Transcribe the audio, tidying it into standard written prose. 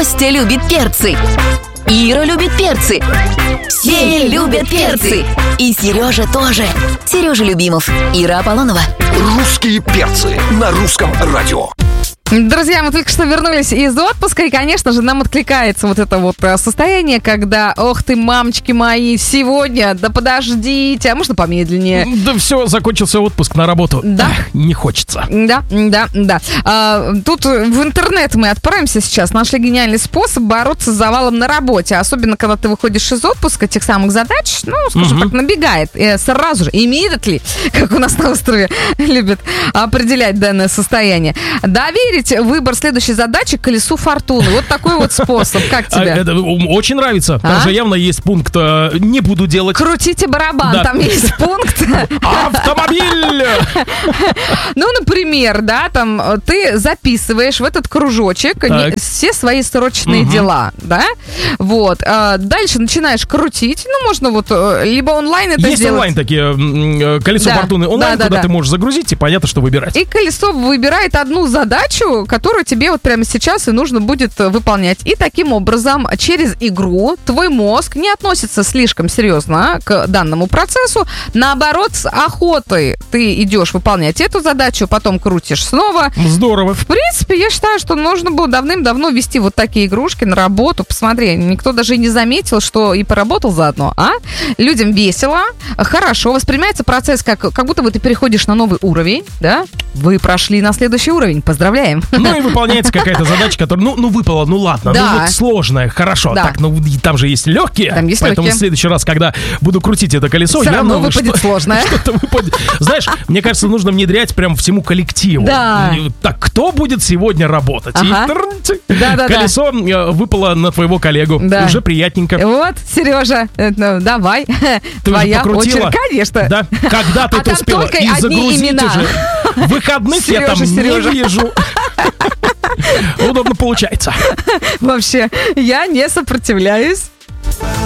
Костя любит перцы. Ира любит перцы. Все любят перцы. И Сережа тоже. Сережа Любимов, Ира Аполлонова. Русские перцы на русском радио. Друзья, мы только что вернулись из отпуска, и, конечно же, нам откликается вот это вот состояние, когда, ох ты, мамочки мои, сегодня, да подождите, а можно помедленнее? Да все, закончился отпуск, на работу. Да. Не хочется. Да. Тут в интернет мы отправимся сейчас. Нашли гениальный способ бороться с завалом на работе, особенно когда ты выходишь из отпуска, тех самых задач, скажем так, набегает сразу же, immediately, как у нас на острове любят определять данное состояние. Доверить выбор следующей задачи колесу фортуны. Вот такой вот способ. Как тебе? Это очень нравится. Там же явно есть пункт «не буду делать». Крутите барабан, да. Там есть пункт. Автомобиль! Ну, например, да, там ты записываешь в этот кружочек все свои срочные дела, да? Вот. Дальше начинаешь крутить. Ну, можно вот либо онлайн это есть сделать. Есть онлайн такие колесо фортуны онлайн, куда ты можешь загрузить, и понятно, что выбирать. И колесо выбирает одну задачу, которую тебе вот прямо сейчас и нужно будет выполнять. И таким образом через игру твой мозг не относится слишком серьезно к данному процессу. Наоборот, с охотой ты идешь выполнять эту задачу, потом крутишь снова. Здорово. В принципе, я считаю, что нужно было давным-давно вести вот такие игрушки на работу. Посмотри, никто даже не заметил, что и поработал заодно, а? Людям весело, хорошо, воспринимается процесс как будто бы ты переходишь на новый уровень, да? Вы прошли на следующий уровень, поздравляем. Ну и выполняется какая-то задача, которая, выпала, ладно, да. Вот сложная, хорошо. Да. Так, там же есть легкие. Там есть поэтому легкие. в следующий раз, когда буду крутить это колесо, все равно выпадет сложное. Что-то выпадет. Знаешь, мне кажется, нужно внедрять прям всему коллективу. Да. Так, кто будет сегодня работать? Ага. И колесо выпало на твоего коллегу. Да. Уже приятненько. Вот, Сережа, давай. Ты твоя уже покрутила? очередь, конечно. Да. Когда ты это там успела? только И одни загрузить имена. уже. Выходных я там Сережа. не вижу. Удобно получается. Вообще, я не сопротивляюсь.